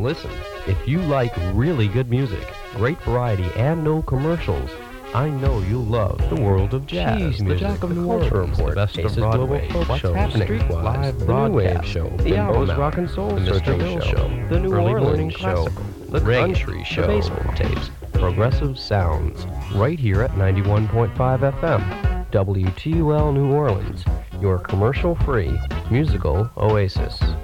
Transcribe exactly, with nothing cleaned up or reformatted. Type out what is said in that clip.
Listen, if you like really good music, great variety, and no commercials, I know you'll love the world of jazz, Jeez, the music, Jack of the New Culture Orleans, Report, the best Aces of Broadway, Global Folk what's Show, happening, Streetwise, live the New Wave broadcast, Show, the Bimbo's Album Rock and Hour, Soul the Mister Searching Bill Show, Show, the New Early Orleans Morning Show, Classical, the Reggae, Country the Show, Basement Tapes, Progressive Sounds, right here at ninety-one point five F M, W T U L New Orleans, your commercial-free musical oasis.